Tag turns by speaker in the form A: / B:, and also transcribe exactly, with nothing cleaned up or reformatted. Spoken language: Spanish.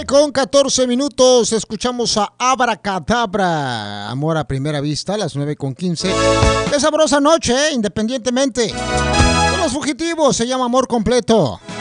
A: nueve con catorce minutos. Escuchamos a Abracadabra. Amor a primera vista, a las nueve con quince. Qué sabrosa noche, ¿eh? Independientemente. De los fugitivos, se llama Amor Completo.